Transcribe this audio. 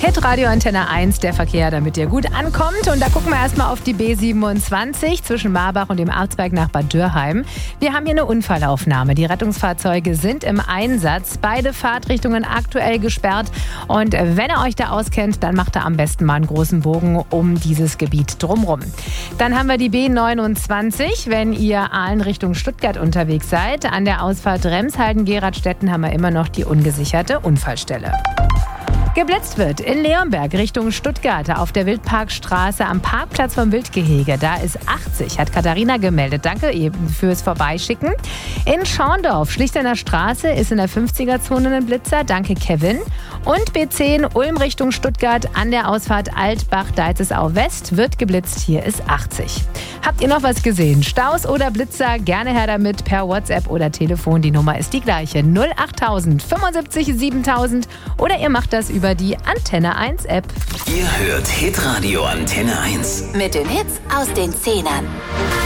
Hitradio Antenne 1, der Verkehr, damit ihr gut ankommt. Und da gucken wir erstmal auf die B27 zwischen Marbach und dem Arzberg nach Bad Dürrheim. Wir haben hier eine Unfallaufnahme. Die Rettungsfahrzeuge sind im Einsatz. Beide Fahrtrichtungen aktuell gesperrt. Und wenn ihr euch da auskennt, dann macht ihr am besten mal einen großen Bogen um dieses Gebiet drumherum. Dann haben wir die B29, wenn ihr Aalen Richtung Stuttgart unterwegs seid. An der Ausfahrt Remshalden-Geradstetten haben wir immer noch die ungesicherte Unfallstelle. Geblitzt wird in Leonberg Richtung Stuttgart auf der Wildparkstraße am Parkplatz vom Wildgehege. Da ist 80, hat Katharina gemeldet. Danke eben fürs Vorbeischicken. In Schorndorf, Schlichtener Straße, ist in der 50er-Zone ein Blitzer. Danke, Kevin. Und B10 Ulm Richtung Stuttgart an der Ausfahrt Altbach-Deizesau West wird geblitzt. Hier ist 80. Habt ihr noch was gesehen? Staus oder Blitzer? Gerne her damit per WhatsApp oder Telefon. Die Nummer ist die gleiche. 08000 75 7000 oder ihr macht das über die Antenne 1 App. Ihr hört Hitradio Antenne 1. Mit den Hits aus den 10ern.